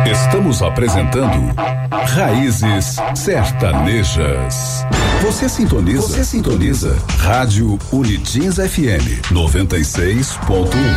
Estamos apresentando Raízes Sertanejas. Você sintoniza Rádio Unitins FM 96.1.